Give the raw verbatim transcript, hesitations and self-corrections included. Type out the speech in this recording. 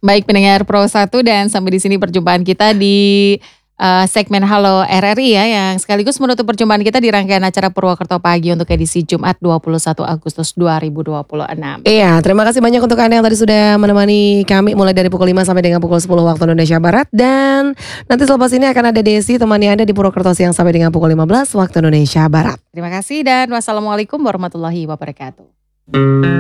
Baik pendengar Pro satu dan sampai di sini perjumpaan kita di uh, segmen Halo R R I ya yang sekaligus menutup perjumpaan kita di rangkaian acara Purwokerto Pagi untuk edisi Jumat dua puluh satu Agustus dua ribu dua puluh enam. Iya, terima kasih banyak untuk Anda yang tadi sudah menemani kami mulai dari pukul lima sampai dengan pukul sepuluh waktu Indonesia Barat. Dan nanti selepas ini akan ada Desi temani Anda di Purwokerto siang sampai dengan pukul lima belas waktu Indonesia Barat. Terima kasih dan wassalamualaikum warahmatullahi wabarakatuh.